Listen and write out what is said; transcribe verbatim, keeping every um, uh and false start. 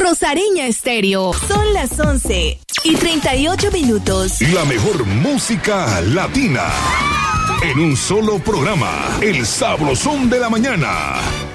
Rosareña Estéreo. Son las once y treinta y ocho minutos. La mejor música latina. En un solo programa. El Sabrosón de la Mañana.